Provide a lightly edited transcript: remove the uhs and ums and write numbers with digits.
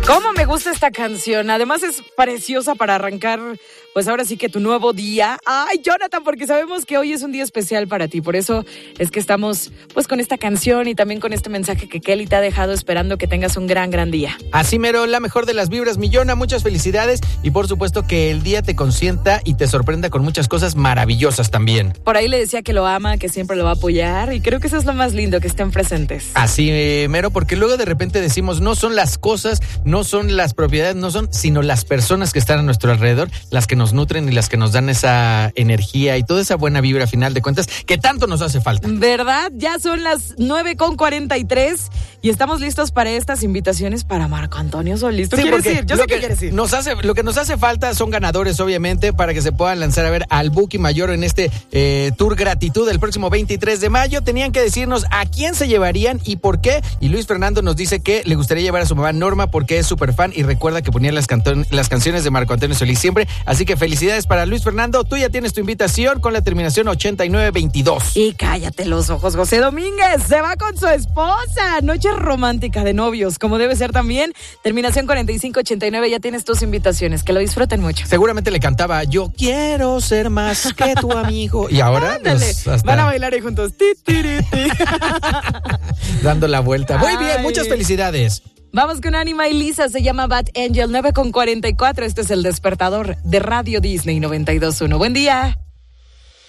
¿Cómo me gusta esta canción? Además es preciosa para arrancar, pues ahora sí que tu nuevo día. Ay, Jonathan, porque sabemos que hoy es un día especial para ti. Por eso es que estamos pues con esta canción y también con este mensaje que Kelly te ha dejado, esperando que tengas un gran día. Así mero, la mejor de las vibras, mi Yona, muchas felicidades y por supuesto que el día te consienta y te sorprenda con muchas cosas maravillosas también. Por ahí le decía que lo ama, que siempre lo va a apoyar y creo que eso es lo más lindo, que estén presentes. Así mero, porque luego de repente decimos, no son las cosas, no son las propiedades, no son, sino las personas que están a nuestro alrededor, las que nos nutren y las que nos dan esa energía y toda esa buena vibra a final de cuentas, que tanto nos hace falta. ¿Verdad? Ya son las 9:43 y estamos listos para estas invitaciones para Marco Antonio Solís. ¿Tú quieres ir? Yo sé que quieres ir. Lo que nos hace falta son ganadores, obviamente, para que se puedan lanzar a ver al Buki Mayor en este Tour Gratitud el próximo 23 de mayo. Tenían que decirnos a quién se llevarían y por qué. Y Luis Fernando nos dice que le gustaría llevar a su mamá Norma porque es súper fan y recuerda que ponía las canciones de Marco Antonio Solís siempre. Así que felicidades para Luis Fernando. Tú ya tienes tu invitación con la terminación 8922. Y cállate los ojos, José Domínguez se va con su esposa. Noche romántica de novios, como debe ser también. Terminación 4589, ya tienes tus invitaciones. Que lo disfruten mucho. Seguramente le cantaba, yo quiero ser más que tu amigo. Y ahora pues, hasta... van a bailar ahí juntos. Dando la vuelta. Muy bien, muchas felicidades. Vamos con Anima y Lisa, se llama Bad Angel, 9:44. Este es El Despertador de Radio Disney 92.1. Buen día.